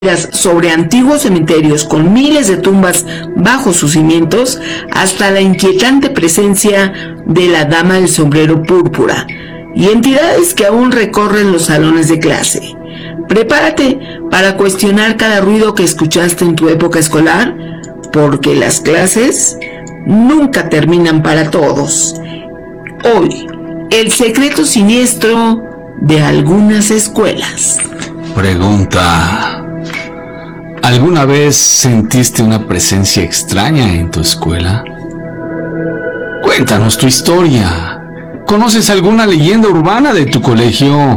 sobre antiguos cementerios con miles de tumbas bajo sus cimientos, hasta la inquietante presencia de la dama del sombrero púrpura y entidades que aún recorren los salones de clase. Prepárate para cuestionar cada ruido que escuchaste en tu época escolar, porque las clases nunca terminan para todos. Hoy, el secreto siniestro de algunas escuelas. Pregunta: ¿alguna vez sentiste una presencia extraña en tu escuela? Cuéntanos tu historia. ¿Conoces alguna leyenda urbana de tu colegio?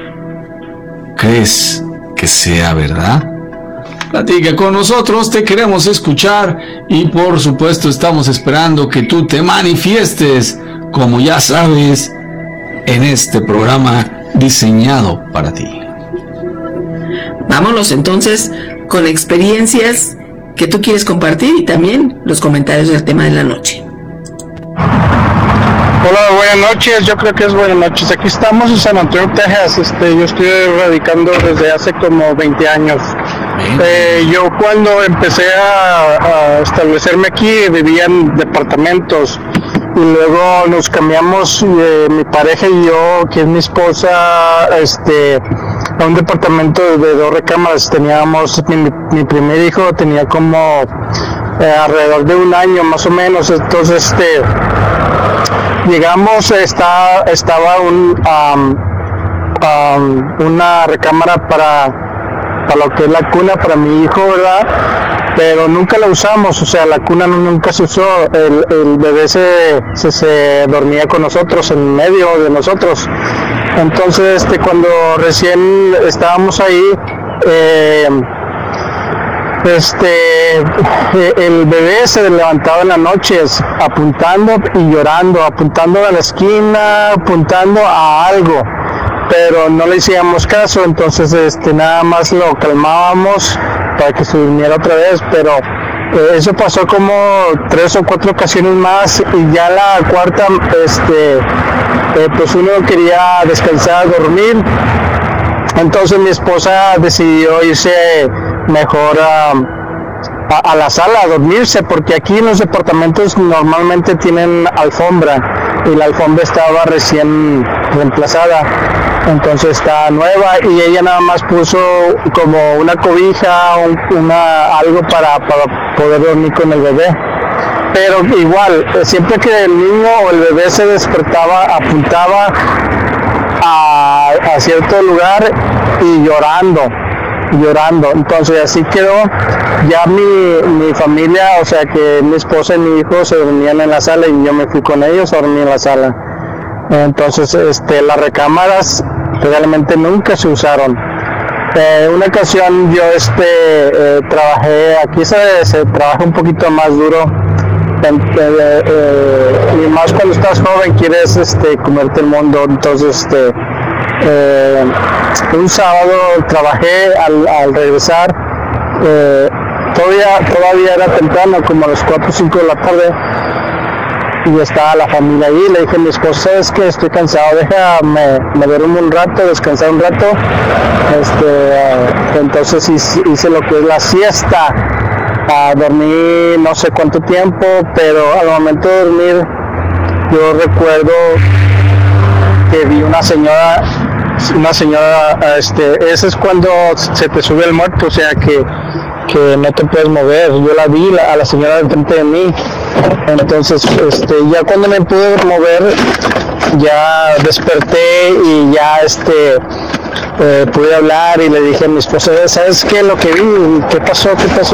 ¿Crees que sea verdad? Platica con nosotros, te queremos escuchar y por supuesto estamos esperando que tú te manifiestes, como ya sabes, en este programa diseñado para ti. Vámonos entonces con experiencias que tú quieres compartir y también los comentarios del tema de la noche. Hola, buenas noches. Yo creo que es buenas noches. Aquí estamos en San Antonio, Texas. Yo estoy radicando desde hace como 20 años. Yo cuando empecé a establecerme aquí vivía en departamentos y luego nos cambiamos, mi pareja y yo, que es mi esposa, a un departamento de 2 recámaras. Teníamos mi primer hijo, tenía como alrededor de 1 año más o menos. Entonces llegamos, estaba una recámara para lo que es la cuna para mi hijo, ¿verdad? Pero nunca la usamos, o sea, la cuna nunca se usó. El bebé se dormía con nosotros, en medio de nosotros. Entonces, cuando recién estábamos ahí, el bebé se levantaba en las noches apuntando y llorando, apuntando a la esquina, apuntando a algo, pero no le hacíamos caso. Entonces nada más lo calmábamos para que se durmiera otra vez, pero eso pasó como 3 o 4 ocasiones más, y ya la cuarta pues uno quería descansar, dormir. Entonces mi esposa decidió irse mejor a la sala a dormirse, porque aquí en los departamentos normalmente tienen alfombra y la alfombra estaba recién reemplazada, entonces está nueva, y ella nada más puso como una cobija, algo para poder dormir con el bebé. Pero igual, siempre que el niño o el bebé se despertaba, apuntaba a cierto lugar y llorando. Entonces así quedó. Ya mi familia, o sea que mi esposa y mi hijo se dormían en la sala y yo me fui con ellos a dormir en la sala. Entonces las recámaras realmente nunca se usaron. Una ocasión yo trabajé, aquí se trabaja un poquito más duro, y más cuando estás joven quieres comerte el mundo. Entonces un sábado trabajé, al regresar, todavía era temprano, como a las 4 o 5 de la tarde, y estaba la familia ahí. Le dije a mi esposa: ¿sabes qué? Estoy cansado, déjame dormir un rato, descansar un rato. Entonces hice lo que es la siesta. Dormí no sé cuánto tiempo, pero al momento de dormir yo recuerdo que vi una señora, ese es cuando se te sube el muerto, o sea que no te puedes mover. Yo la vi a la señora enfrente de mí. Entonces ya cuando me pude mover, ya desperté y ya pude hablar, y le dije a mi esposa: ¿sabes qué? Lo que vi, ¿qué pasó?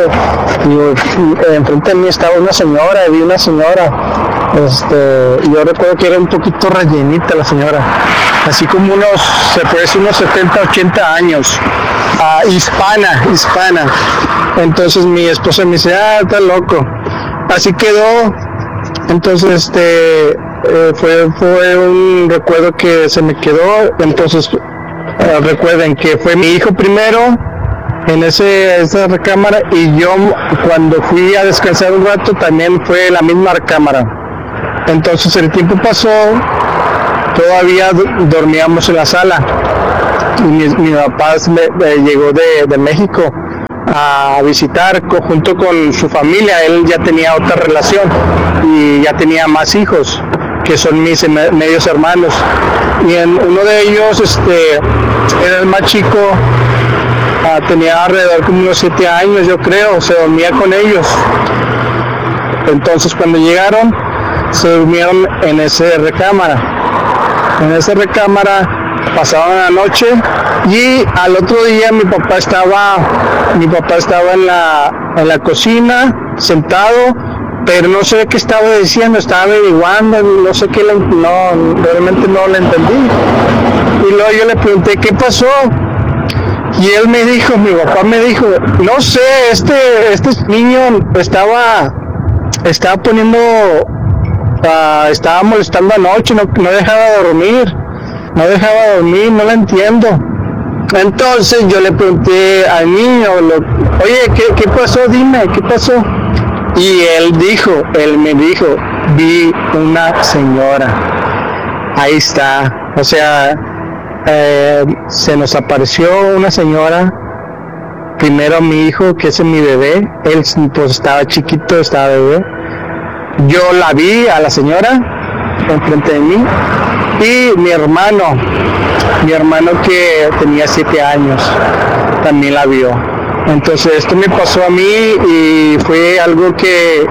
Y enfrente de mí estaba una señora, vi una señora. Yo recuerdo que era un poquito rellenita la señora, así como se puede decir unos 70, 80 años, hispana. Entonces mi esposa me dice: está loco. Así quedó. Entonces fue un recuerdo que se me quedó. Entonces recuerden que fue mi hijo primero en esa recámara, y yo cuando fui a descansar un rato también fue la misma recámara. Entonces el tiempo pasó, todavía dormíamos en la sala, y mi papá llegó de México, a visitar junto con su familia. Él ya tenía otra relación y ya tenía más hijos, que son mis medios hermanos, y uno de ellos era el más chico, tenía alrededor como unos 7 años, yo creo, se dormía con ellos. Entonces cuando llegaron se durmieron en esa recámara. Pasaron la noche y al otro día mi papá estaba en la cocina sentado, pero no sé qué estaba diciendo, estaba averiguando, no sé qué, realmente no lo entendí. Y luego yo le pregunté qué pasó, y mi papá me dijo, no sé, este niño estaba molestando anoche, no dejaba dormir, no lo entiendo. Entonces yo le pregunté al niño, oye, ¿qué pasó? Dime, ¿qué pasó? Y él me dijo, vi una señora, ahí está, o sea, se nos apareció una señora, primero mi hijo, que es mi bebé, él pues estaba chiquito, estaba bebé, yo la vi a la señora enfrente de mí, y mi hermano que tenía 7 años, también la vio. Entonces esto me pasó a mí y fue algo que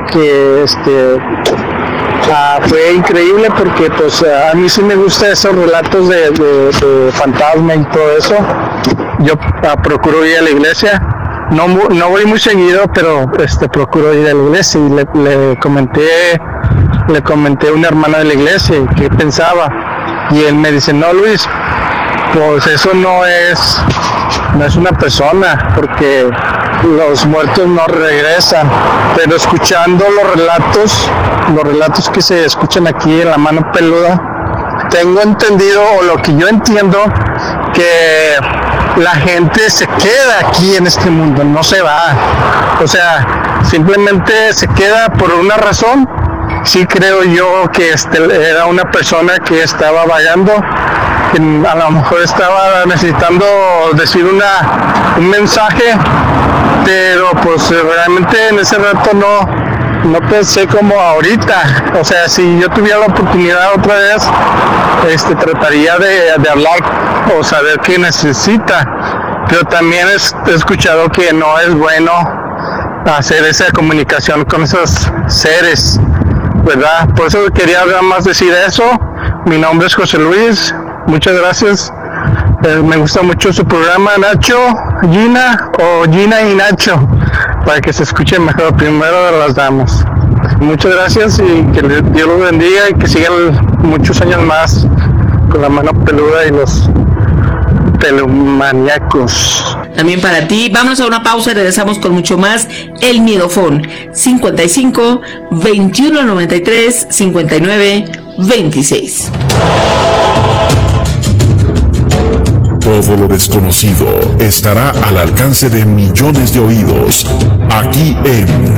fue increíble, porque pues a mí sí me gustan esos relatos de fantasma y todo eso. Yo procuro ir a la iglesia, no voy muy seguido, pero procuro ir a la iglesia, y le comenté a una hermana de la iglesia qué pensaba, y él me dice, no, Luis, pues eso no es una persona, porque los muertos no regresan. Pero escuchando los relatos que se escuchan aquí en La Mano Peluda, tengo entendido, o lo que yo entiendo, que la gente se queda aquí en este mundo, no se va, o sea, simplemente se queda por una razón. Sí creo yo que era una persona que estaba vagando, que a lo mejor estaba necesitando decir un mensaje, pero pues realmente en ese rato no pensé como ahorita. O sea, si yo tuviera la oportunidad otra vez, trataría de hablar o saber qué necesita, pero también he escuchado que no es bueno hacer esa comunicación con esos seres, ¿verdad? Por eso quería nada más decir eso. Mi nombre es José Luis, muchas gracias. Me gusta mucho su programa, Nacho, Gina, o Gina y Nacho, para que se escuche mejor. Primero de las damas. Muchas gracias, y que Dios los bendiga, y que sigan muchos años más con La Mano Peluda y los pelumaníacos. También para ti. Vámonos a una pausa y regresamos con mucho más. El Miedofón, 55 21 93 59 26. Todo lo desconocido estará al alcance de millones de oídos, aquí en